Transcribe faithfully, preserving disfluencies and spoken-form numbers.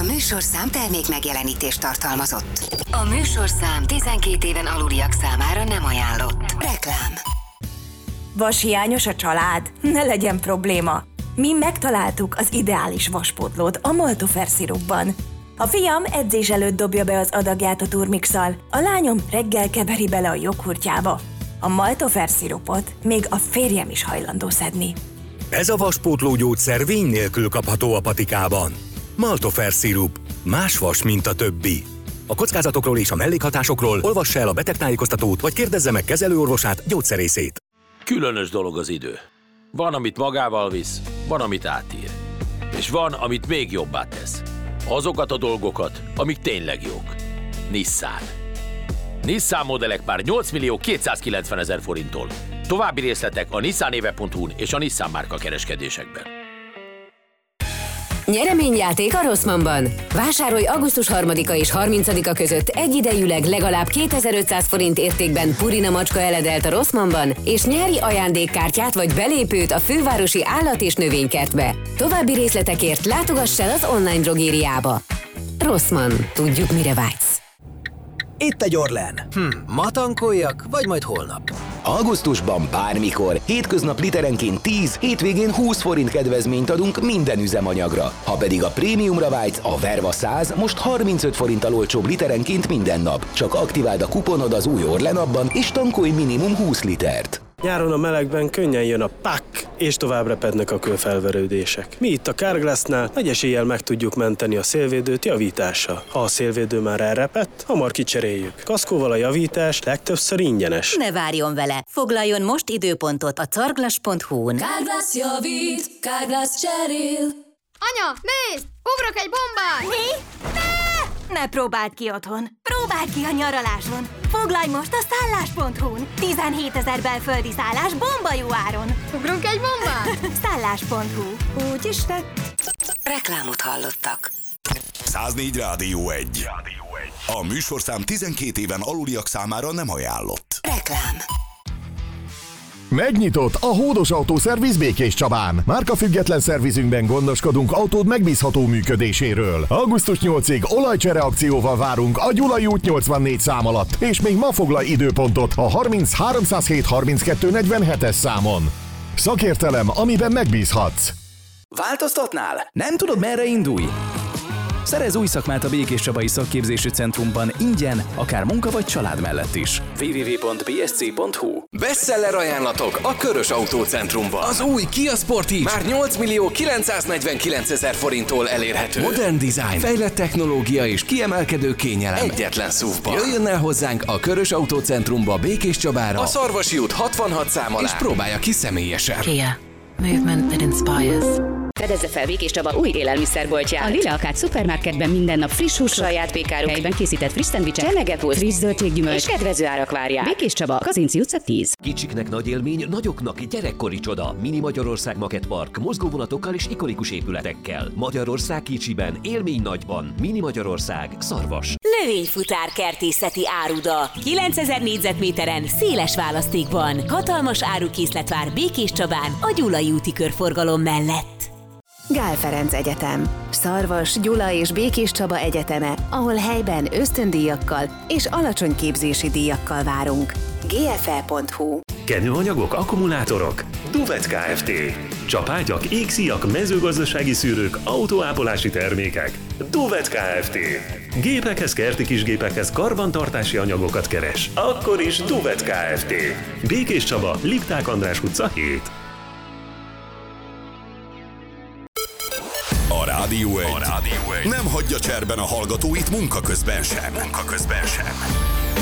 műsorszám termék megjelenítést tartalmazott. A műsorszám tizenkét éven aluliak számára nem ajánlott. Reklám. Vashiányos a család? Ne legyen probléma. Mi megtaláltuk az ideális vaspótlót a Maltofer szirupban. A fiam edzés előtt dobja be az adagját a turmixal, a lányom reggel keveri bele a joghurtjába. A Maltofer szirupot még a férjem is hajlandó szedni. Ez a vaspótló gyógyszer vény nélkül kapható a patikában. Maltofer szirup. Más vas, mint a többi. A kockázatokról és a mellékhatásokról olvassa el a betegtájékoztatót, vagy kérdezze meg kezelőorvosát, gyógyszerészét. Különös dolog az idő. Van, amit magával visz, van, amit átír. És van, amit még jobbá tesz. Azokat a dolgokat, amik tényleg jók. Nissan. Nissan modellek már nyolc millió kétszázkilencvenezer forinttól. További részletek a nissanéve pont hu-n és a Nissan márka kereskedésekben. Nyereményjáték a Rossmannban. Vásárolj augusztus harmadika és harmincadika között egyidejűleg legalább kétezer-ötszáz forint értékben Purina macska eledelt a Rossmannban, és nyeri ajándékkártyát vagy belépőt a fővárosi állat- és növénykertbe. További részletekért látogass el az online drogériába. Rossmann. Tudjuk, mire vágysz. Itt egy Orlen. Hm, ma tankoljak, vagy majd holnap? Augusztusban bármikor, hétköznap literenként tíz, hétvégén húsz forint kedvezményt adunk minden üzemanyagra. Ha pedig a prémiumra vágysz, a Verva száz most harmincöt forinttal olcsóbb literenként minden nap. Csak aktiváld a kuponod az új Orlen appban, és tankolj minimum húsz litert. Nyáron a melegben könnyen jön a pak, és tovább repednek a kőfelverődések. Mi itt a Carglassnál nagy eséllyel meg tudjuk menteni a szélvédőt javítással. Ha a szélvédő már elrepett, hamar kicseréljük. Kaszkóval a javítás legtöbbször ingyenes. Ne várjon vele! Foglaljon most időpontot a carglass pont hu-n. Carglass javít, Carglass cserél. Anya, nézd! Ugrok egy bombát! Mi? Ne! Ne próbáld ki otthon! Próbáld ki a nyaraláson! Foglalj most a szállás pont hu-n! tizenhétezer belföldi szállás bomba jó áron! Ugrunk egy bombát? szállás pont hu. Úgy is tett. Reklámot hallottak. száznégy Rádió egy. A műsorszám tizenkét éven aluliak számára nem ajánlott. Reklám. Megnyitott a Hódos Autószerviz Békéscsabán. Márkafüggetlen szervizünkben gondoskodunk autód megbízható működéséről. augusztus nyolcadikáig olajcsere akcióval várunk a Gyulai út nyolcvannégy szám alatt, és még ma foglalj időpontot a harminc háromszázhét harminckettő negyvenhetes számon. Szakértelem, amiben megbízhatsz. Változtatnál? Nem tudod, merre indulj? Szerez új szakmát a Békéscsabai Szakképzési Centrumban ingyen, akár munka vagy család mellett is. double-u double-u double-u pont b s c pont h u. Bestseller ajánlatok a Körös Autócentrumban. Az új Kia Sportage már nyolc millió kilencszáznegyvenkilencezer forinttól elérhető. Modern design, fejlett technológia és kiemelkedő kényelem egyetlen szúvban. Jöjjön el hozzánk a Körös Autócentrumba Békéscsabára, a Szarvasi út hatvanhat szám alá, és próbálja ki személyesen. Kia. Movement that inspires. Fedezze fel Békéscsaba új élelmiszerboltját. A Lila Akát szupermarketben minden nap friss hús, saját pékáruk, helyben készített friss szendvicsek, csemegepult, friss zöldséggyümölcs és kedvező árak várják. Békéscsaba, Kazinci utca tíz. Kicsiknek nagy élmény, nagyoknak gyerekkori csoda. Mini Magyarország Makett Park, mozgóvonatokkal és ikonikus épületekkel. Magyarország kicsiben, élmény nagyban. Mini Magyarország, Szarvas. Növényfutár kertészeti áruda. kilencezer négyzetméteren, széles választékban. Hatalmas árukészlet vár Békéscsabán a Gyulai úti körforgalom mellett. Gál Ferenc Egyetem. Szarvas, Gyula és Békéscsaba egyeteme, ahol helyben ösztöndíjakkal és alacsony képzési díjakkal várunk. g f e pont h u. Kenőanyagok, akkumulátorok? Duvet Kft. Csapágyak, égszíjak, mezőgazdasági szűrők, autóápolási termékek. Duvet Kft. Gépekhez, kerti kisgépekhez karbantartási anyagokat keres. Akkor is Duvet Kft. Békéscsaba, Lipták András utca hét. A Rádió egy. A Rádió egy nem hagyja cserben a hallgatóit munka közben sem. Munka közben sem.